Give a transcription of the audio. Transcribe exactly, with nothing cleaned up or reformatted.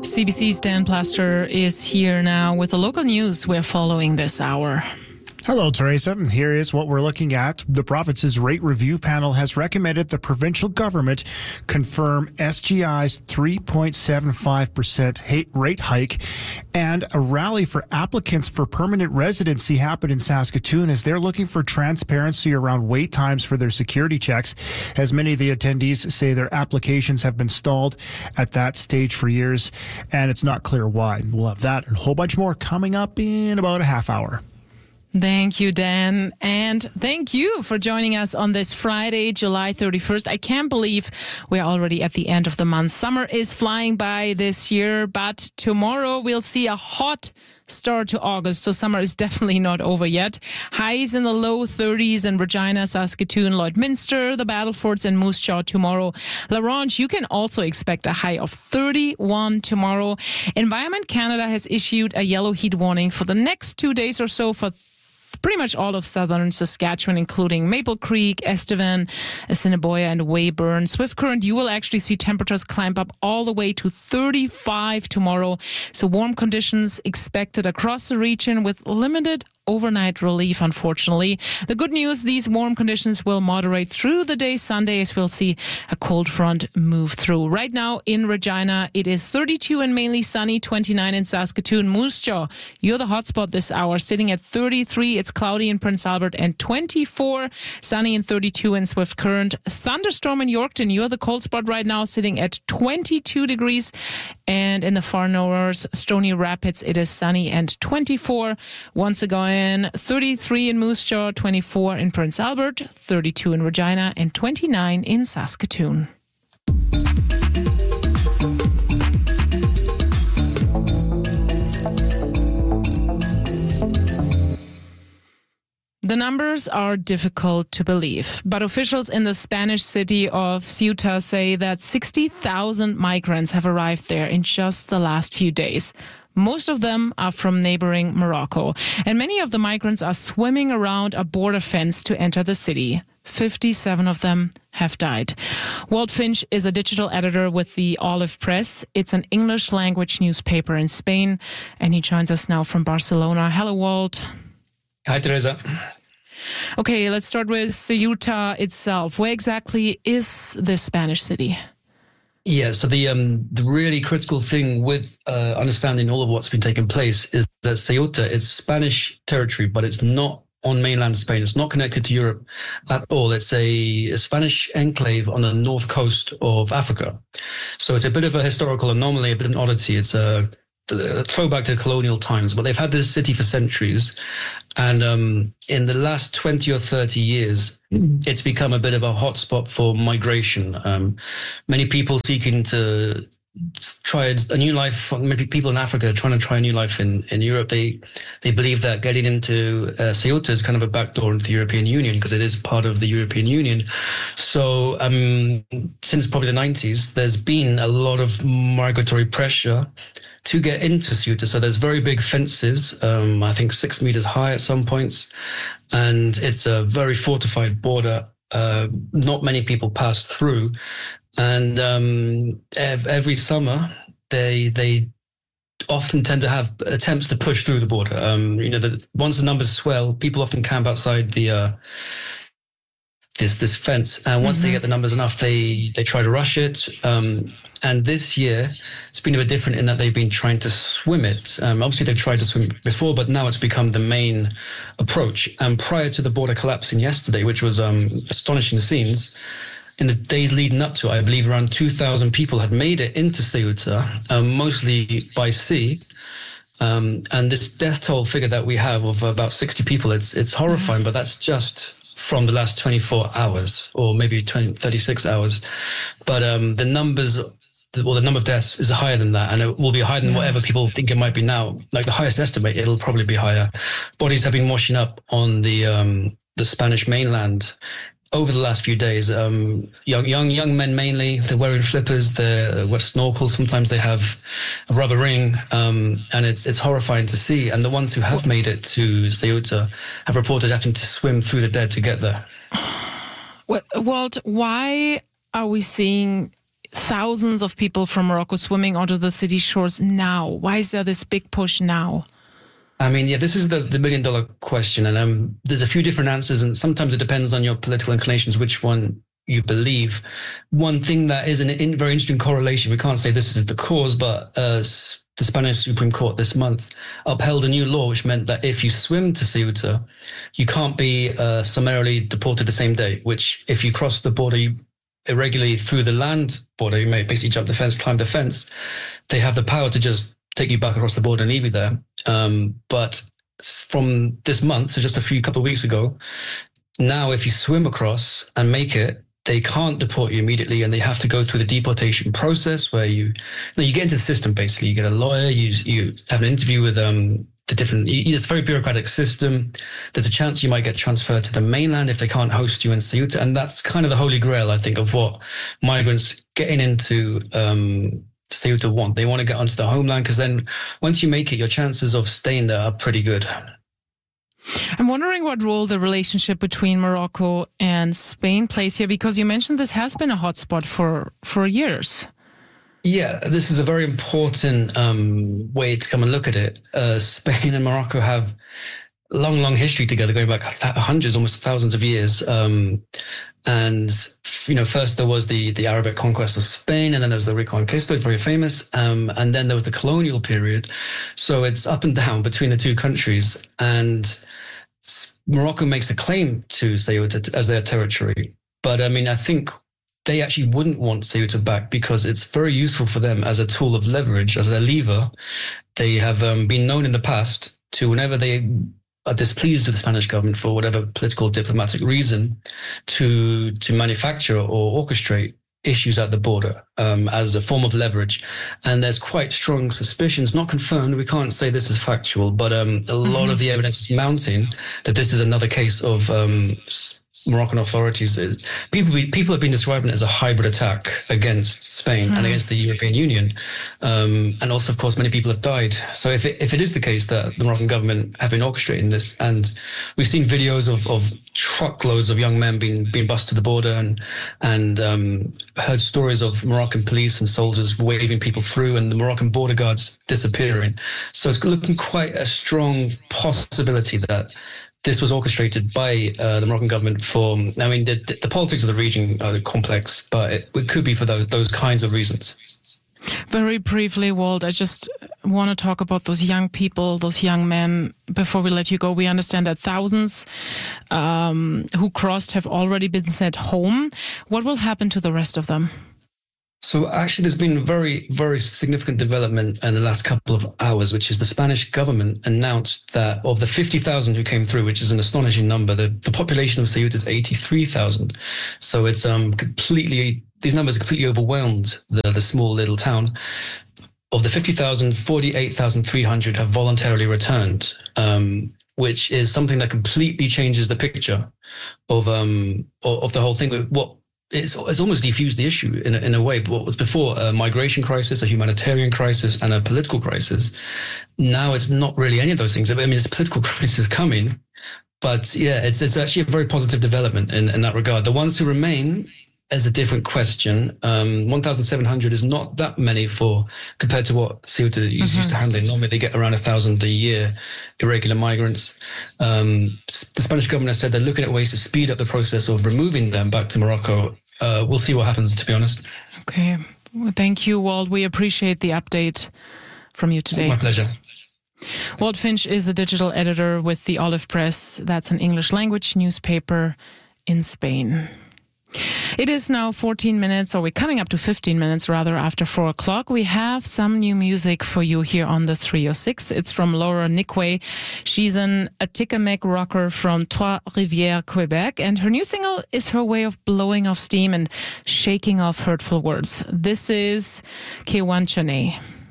C B C's Dan Plaster is here now with the local news we're following this hour. Hello, Teresa. Here is what we're looking at. The province's rate review panel has recommended the provincial government confirm S G I's three point seven five percent rate hike, and a rally for applicants for permanent residency happened in Saskatoon as they're looking for transparency around wait times for their security checks, as many of the attendees say their applications have been stalled at that stage for years, and it's not clear why. We'll have that and a whole bunch more coming up in about a half hour. Thank you, Dan. And thank you for joining us on this Friday, July thirty-first. I can't believe we're already at the end of the month. Summer is flying by this year, but tomorrow we'll see a hot start to August. So summer is definitely not over yet. Highs in the low thirties in Regina, Saskatoon, Lloydminster, the Battlefords and Moose Jaw tomorrow. La Ronge, you can also expect a high of thirty-one tomorrow. Environment Canada has issued a yellow heat warning for the next two days or so for pretty much all of southern Saskatchewan, including Maple Creek, Estevan, Assiniboia, and Weyburn. Swift Current, you will actually see temperatures climb up all the way to thirty-five tomorrow. So warm conditions expected across the region with limited overnight relief, unfortunately. The good news, these warm conditions will moderate through the day Sunday as we'll see a cold front move through. Right now in Regina, it is thirty-two and mainly sunny, twenty-nine in Saskatoon. Moose Jaw, you're the hotspot this hour, sitting at thirty-three. It's cloudy in Prince Albert and twenty-four, sunny and thirty-two in Swift Current. Thunderstorm in Yorkton, you're the cold spot right now, sitting at twenty-two degrees. And in the far north, Stony Rapids, it is sunny and twenty-four. Once again, thirty-three in Moose Jaw, twenty-four in Prince Albert, thirty-two in Regina, and twenty-nine in Saskatoon. The numbers are difficult to believe, but officials in the Spanish city of Ceuta say that sixty thousand migrants have arrived there in just the last few days. Most of them are from neighboring Morocco, and many of the migrants are swimming around a border fence to enter the city. fifty-seven of them have died. Walt Finch is a digital editor with the Olive Press. It's an English language newspaper in Spain, and he joins us now from Barcelona. Hello, Walt. Hi, Teresa. Okay, let's start with Ceuta itself. Where exactly is this Spanish city? Yeah, so the um, the really critical thing with uh, understanding all of what's been taking place is that Ceuta is Spanish territory, but it's not on mainland Spain. It's not connected to Europe at all. It's a, a Spanish enclave on the north coast of Africa. So it's a bit of a historical anomaly, a bit of an oddity. It's a a throwback to colonial times, but they've had this city for centuries. And um, in the last twenty or thirty years, it's become a bit of a hotspot for migration. Um, many people seeking to try a new life, many people in Africa trying to try a new life in, in Europe. They they believe that getting into uh, Ceuta is kind of a backdoor into the European Union because it is part of the European Union. So um, since probably the nineties, there's been a lot of migratory pressure to get into Ceuta. So there's very big fences, um, I think six meters high at some points. And it's a very fortified border. Uh, not many people pass through. And um, ev- every summer, they they often tend to have attempts to push through the border. Um, you know, the, once the numbers swell, people often camp outside the uh, this this fence, and once mm-hmm. they get the numbers enough, they they try to rush it. Um, and this year, it's been a bit different in that they've been trying to swim it. Um, obviously, they've tried to swim before, but now it's become the main approach. And prior to the border collapsing yesterday, which was um, astonishing scenes. In the days leading up to it, I believe around two thousand people had made it into Ceuta, um, mostly by sea. Um, and this death toll figure that we have of about sixty people, it's it's horrifying, mm-hmm. but that's just from the last twenty-four hours or maybe twenty, thirty-six hours. But um, the numbers, well, the number of deaths is higher than that, and it will be higher than yeah. whatever people think it might be now. Like the highest estimate, it'll probably be higher. Bodies have been washing up on the um, the Spanish mainland over the last few days. Um, young, young, young men mainly. They're wearing flippers. They're wear snorkels. Sometimes they have a rubber ring, um, and it's it's horrifying to see. And the ones who have made it to Ceuta have reported having to swim through the dead to get there. Well, Walt, why are we seeing thousands of people from Morocco swimming onto the city shores now? Why is there this big push now? I mean, yeah, this is the, the million dollar question. And um, there's a few different answers. And sometimes it depends on your political inclinations, which one you believe. One thing that is a in, very interesting correlation, we can't say this is the cause, but uh, the Spanish Supreme Court this month upheld a new law which meant that if you swim to Ceuta, you can't be uh, summarily deported the same day, which if you cross the border you, irregularly through the land border, you may basically jump the fence, climb the fence. They have the power to just take you back across the border and leave you there. Um, but from this month, so just a few couple of weeks ago, now if you swim across and make it, they can't deport you immediately, and they have to go through the deportation process where you, you, know, you get into the system. Basically, you get a lawyer, you you have an interview with um the different. It's a very bureaucratic system. There's a chance you might get transferred to the mainland if they can't host you in Ceuta, and that's kind of the holy grail, I think, of what migrants getting into um, Ceuta want. They want to get onto the homeland because then once you make it, your chances of staying there are pretty good. I'm wondering what role the relationship between Morocco and Spain plays here, because you mentioned this has been a hotspot for, for years. Yeah, this is a very important um, way to come and look at it. Uh, Spain and Morocco have long, long history together, going back hundreds, almost thousands of years. Um, and, you know, first there was the, the Arabic conquest of Spain, and then there was the Reconquista, very famous. Um, and then there was the colonial period. So it's up and down between the two countries. And Morocco makes a claim to Ceuta as their territory. But I mean, I think they actually wouldn't want Ceuta back because it's very useful for them as a tool of leverage, as a lever. They have um, been known in the past to, whenever they are displeased with the Spanish government for whatever political diplomatic reason, to to manufacture or orchestrate issues at the border um, as a form of leverage. And there's quite strong suspicions, not confirmed, we can't say this is factual, but um, a mm-hmm. lot of the evidence is mounting that this is another case of um, Moroccan authorities. People people have been describing it as a hybrid attack against Spain mm-hmm. and against the European Union. Um, and also, of course, many people have died. So if it, if it is the case that the Moroccan government have been orchestrating this, and we've seen videos of, of truckloads of young men being being bussed to the border, and and um, heard stories of Moroccan police and soldiers waving people through, and the Moroccan border guards disappearing. So it's looking quite a strong possibility that this was orchestrated by uh, the Moroccan government for, I mean, the, the politics of the region are complex, but it, it could be for those, those kinds of reasons. Very briefly, Walt, I just want to talk about those young people, those young men, before we let you go. We understand that thousands um, who crossed have already been sent home. What will happen to the rest of them? So actually, there's been very, very significant development in the last couple of hours, which is the Spanish government announced that of the fifty thousand who came through, which is an astonishing number, the, the population of Ceuta is eighty-three thousand. So it's um completely, these numbers completely overwhelmed the, the small little town. Of the fifty thousand, forty-eight thousand three hundred have voluntarily returned, um, which is something that completely changes the picture of um of the whole thing. What It's, it's almost defused the issue in a, in a way. But what was before a migration crisis, a humanitarian crisis, and a political crisis, now it's not really any of those things. I mean, it's a political crisis coming, but yeah, it's it's actually a very positive development in, in that regard. The ones who remain is a different question. Um, one thousand seven hundred is not that many for compared to what Ceuta is mm-hmm. used to handling. Normally they get around a thousand a year, irregular migrants. Um, the Spanish government has said they're looking at ways to speed up the process of removing them back to Morocco. Uh, we'll see what happens, to be honest. Okay. Well, thank you, Walt. We appreciate the update from you today. My pleasure. Walt Finch is a digital editor with the Olive Press. That's an English language newspaper in Spain. It is now fourteen minutes, or we're coming up to fifteen minutes rather, after four o'clock. We have some new music for you here on the three oh six. It's from Laura Nickway. She's an Atikamekw rocker from Trois-Rivières, Quebec, and her new single is her way of blowing off steam and shaking off hurtful words. This is Kewanchane.